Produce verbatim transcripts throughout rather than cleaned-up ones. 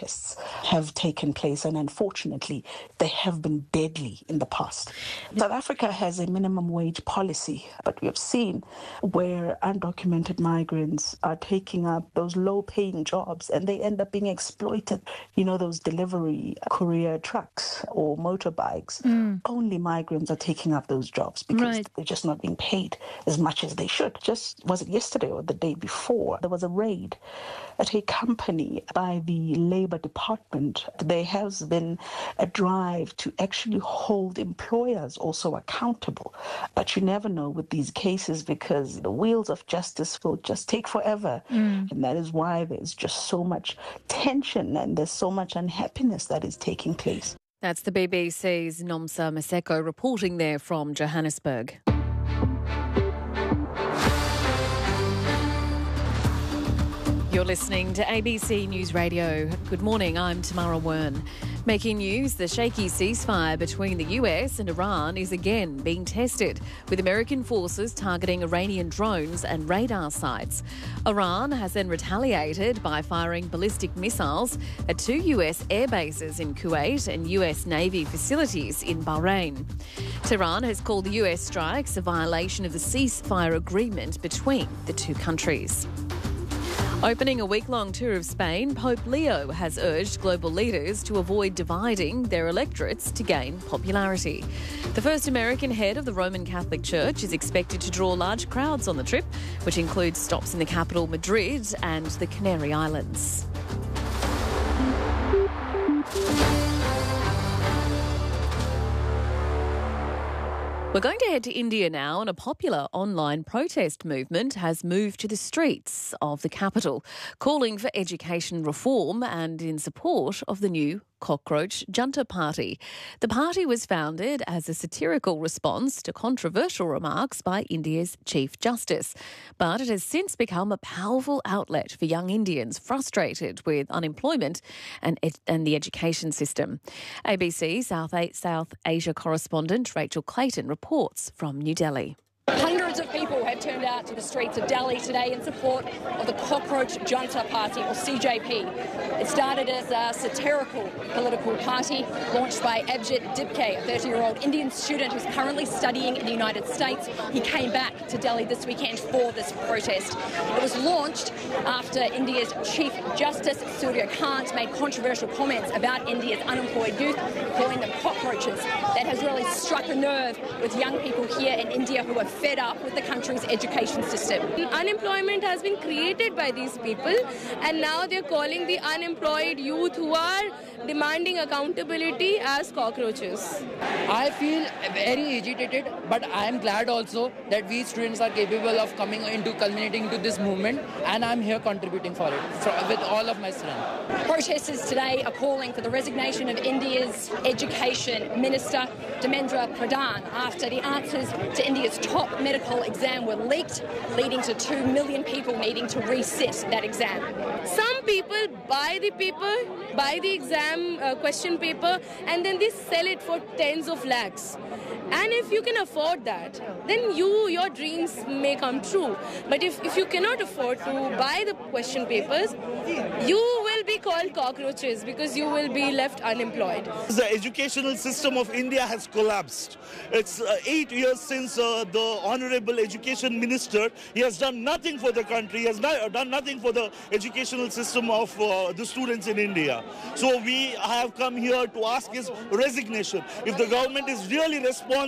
protests have taken place, and unfortunately, they have been deadly in the past. South Africa has a minimum wage policy, but we have seen where undocumented migrants are taking up those low-paying jobs and they end up being exploited. You know, those delivery courier trucks or motorbikes. Mm. Only migrants are taking up those jobs because right. they're just not being paid as much as they should. Just, was it yesterday or the day before, there was a raid at a company by the Labour Department. There has been a drive to actually hold employers also accountable. But you never know with these cases because the wheels of justice will just take forever. Mm. And that is why there's just so much tension and there's so much unhappiness that is taking place. That's the B B C's Nomsa Maseko reporting there from Johannesburg. You're listening to A B C News Radio. Good morning, I'm Tamara Wern. Making news, the shaky ceasefire between the U S and Iran is again being tested, with American forces targeting Iranian drones and radar sites. Iran has then retaliated by firing ballistic missiles at two U S air bases in Kuwait and U S Navy facilities in Bahrain. Tehran has called the U S strikes a violation of the ceasefire agreement between the two countries. Opening a week-long tour of Spain, Pope Leo has urged global leaders to avoid dividing their electorates to gain popularity. The first American head of the Roman Catholic Church is expected to draw large crowds on the trip, which includes stops in the capital Madrid and the Canary Islands. We're going to head to India now, and a popular online protest movement has moved to the streets of the capital, calling for education reform and in support of the new Cockroach Junta Party. The party was founded as a satirical response to controversial remarks by India's Chief Justice, but it has since become a powerful outlet for young Indians frustrated with unemployment and, ed- and the education system. A B C South, A- South Asia correspondent Rachel Clayton reports from New Delhi. Hundreds of people have turned out to the streets of Delhi today in support of the Cockroach Junta Party, or C J P. It started as a satirical political party launched by Abhijit Dibke, a thirty-year-old Indian student who's currently studying in the United States. He came back to Delhi this weekend for this protest. It was launched after India's Chief Justice Surya Kant made controversial comments about India's unemployed youth, calling them cockroaches. That has really struck a nerve with young people here in India who are fed up with the country's education system. Unemployment has been created by these people, and now they're calling the unemployed youth who are demanding accountability as cockroaches. I feel very agitated, but I am glad also that we students are capable of coming into, culminating into this movement, and I'm here contributing for it for, with all of my strength. Protesters today are calling for the resignation of India's Education Minister, Dharmendra Pradhan, after the answers to India's top medical exam were leaked, leading to two million people needing to resit that exam. Some people buy the paper, buy the exam uh, question paper, and then they sell it for tens of lakhs. And if you can afford that, then you, your dreams may come true. But if, if you cannot afford to buy the question papers, you will be called cockroaches because you will be left unemployed. The educational system of India has collapsed. It's uh, eight years since uh, the Honorable Education Minister, he has done nothing for the country, he has not, done nothing for the educational system of uh, the students in India. So we have come here to ask his resignation. If the government is really responsible,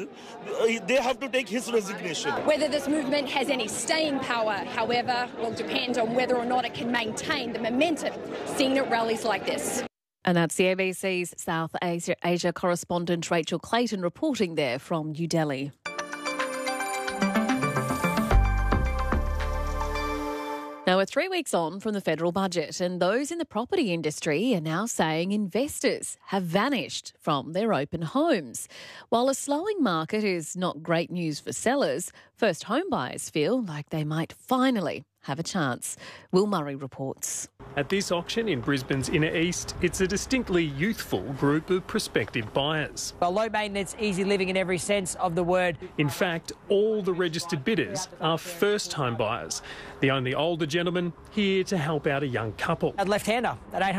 they have to take his resignation. Whether this movement has any staying power, however, will depend on whether or not it can maintain the momentum seen at rallies like this. And that's the A B C's South Asia, Asia correspondent Rachel Clayton reporting there from New Delhi. Now, we're three weeks on from the federal budget, and those in the property industry are now saying investors have vanished from their open homes. While a slowing market is not great news for sellers, first home buyers feel like they might finally have a chance. Will Murray reports. At this auction in Brisbane's Inner East, it's a distinctly youthful group of prospective buyers. Well, low maintenance, easy living in every sense of the word. In fact, all the registered bidders are first home buyers. The only older gentleman here to help out a young couple. A left-hander at eight